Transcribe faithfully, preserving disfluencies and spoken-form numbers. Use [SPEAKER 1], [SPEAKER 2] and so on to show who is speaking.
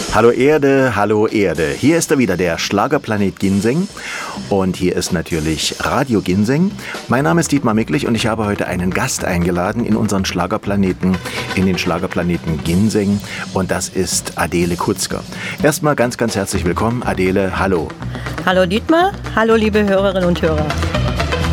[SPEAKER 1] Hallo Erde, hallo Erde. Hier ist er wieder, der Schlagerplanet Ginseng. Und hier ist natürlich Radio Ginseng. Mein Name ist Dietmar Micklich und ich habe heute einen Gast eingeladen in unseren Schlagerplaneten, in den Schlagerplaneten Ginseng. Und das ist Adele Kutzker. Erstmal ganz, ganz herzlich willkommen. Adele, hallo.
[SPEAKER 2] Hallo Dietmar, hallo liebe Hörerinnen und Hörer.